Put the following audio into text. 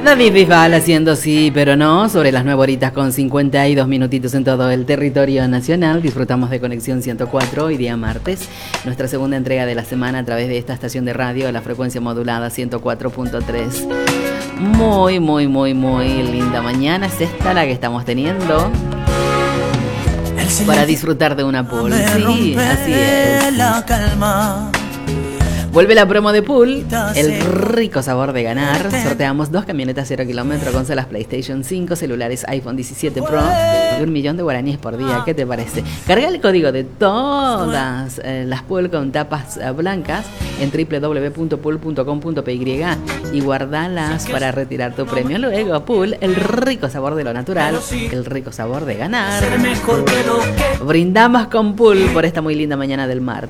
David Bisbal haciendo sí, pero no, sobre las 9 horitas con 52 minutitos en todo el territorio nacional. Disfrutamos de Conexión 104, hoy día martes, nuestra segunda entrega de la semana a través de esta estación de radio a la frecuencia modulada 104.3. Muy linda mañana es esta la que estamos teniendo para disfrutar de una pool. Sí, así es. Vuelve la promo de Pool, el rico sabor de ganar. Sorteamos 2 camionetas 0 kilómetros, consolas PlayStation 5, celulares iPhone 17 Pro y 1.000.000 de guaraníes por día. ¿Qué te parece? Carga el código de todas las Pool con tapas blancas en www.pool.com.py y guardalas para retirar tu premio. Luego, Pool, el rico sabor de lo natural, el rico sabor de ganar. Brindamos con Pool por esta muy linda mañana del martes.